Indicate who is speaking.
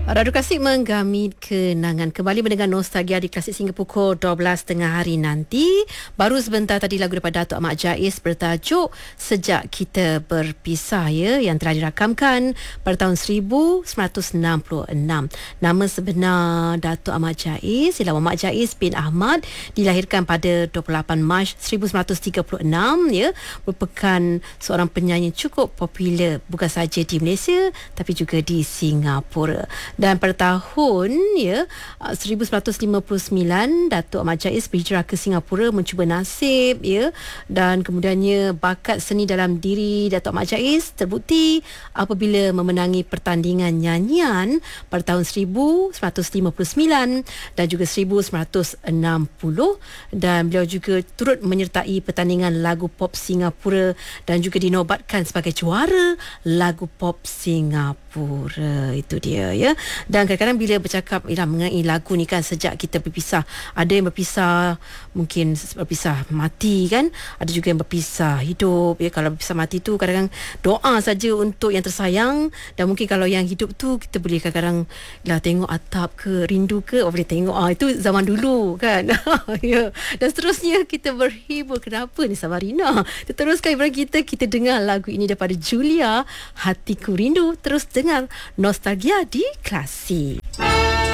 Speaker 1: Radio Klasik menggami kenangan. Kembali mendengar Nostalgia di Klasik hingga pukul 12 tengah hari nanti. Baru sebentar tadi lagu daripada Datuk Ahmad Jaiz bertajuk Sejak Kita Berpisah, ya, yang telah dirakamkan pada tahun 1966. Nama sebenar Datuk Ahmad Jaiz ialah Muhammad Jaiz bin Ahmad, dilahirkan pada 28 Mac 1936, ya. Merupakan seorang penyanyi cukup popular bukan sahaja di Malaysia tapi juga di Singapura. Dan pada tahun 1959 Datuk Ahmad Jaiz berhijrah ke Singapura mencuba nasib, ya, dan kemudiannya bakat seni dalam diri Datuk Ahmad Jaiz terbukti apabila memenangi pertandingan nyanyian pada tahun 1959 dan juga 1960, dan beliau juga turut menyertai pertandingan lagu pop Singapura dan juga dinobatkan sebagai juara lagu pop Singapura. Itu dia, ya. Dan kadang-kadang bila bercakap mengenai lagu ni kan, sejak kita berpisah, ada yang berpisah mungkin berpisah mati kan, ada juga yang berpisah hidup, ya. Kalau berpisah mati tu kadang-kadang doa saja untuk yang tersayang, dan mungkin kalau yang hidup tu kita boleh kadang-kadang tengok atap ke, rindu ke, boleh tengok, itu zaman dulu kan. Ya. Dan seterusnya kita berhibur. Kenapa ni Sabarina? Teruskan hiburan kita dengar lagu ini daripada Julia, Hatiku Rindu. Terus dengar Nostalgia di Klasik.